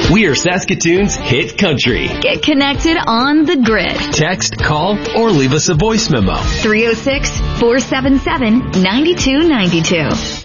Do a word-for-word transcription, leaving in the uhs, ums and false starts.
We are Saskatoon's hit country. Get connected on the grid. Text, call, or leave us a voice memo. three oh six, four seven seven, nine two nine two.